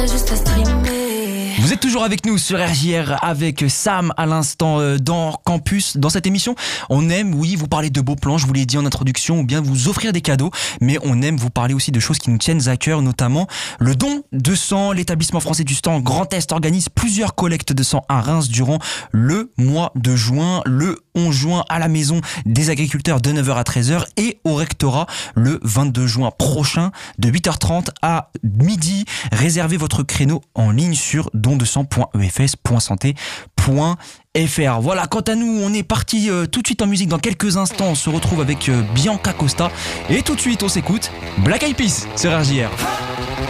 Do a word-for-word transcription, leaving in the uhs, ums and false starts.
Juste à streamer. Vous êtes toujours avec nous sur R J R avec Sam à l'instant euh, dans Campus. Dans cette émission, on aime, oui, vous parler de beaux plans, je vous l'ai dit en introduction, ou bien vous offrir des cadeaux, mais on aime vous parler aussi de choses qui nous tiennent à cœur, notamment le don de sang. L'établissement français du sang Grand Est organise plusieurs collectes de sang à Reims durant le mois de juin, le onze juin à la maison des agriculteurs de neuf heures à treize heures et au rectorat le vingt-deux juin prochain de huit heures trente à midi. Réservez votre créneau en ligne sur don de sang point e f s point santé point f r. Voilà, quant à nous, on est parti euh, tout de suite en musique. Dans quelques instants, on se retrouve avec euh, Bianca Costa et tout de suite, on s'écoute Black Eyed Peas sur R J R.